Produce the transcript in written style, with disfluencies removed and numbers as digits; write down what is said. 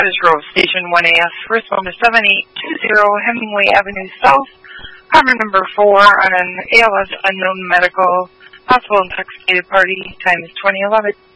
Cottage Grove, Station 1AS, respond to 7820 Hemingway Avenue South, apartment number 4 on an ALS unknown medical, possible intoxicated party, time is 2011.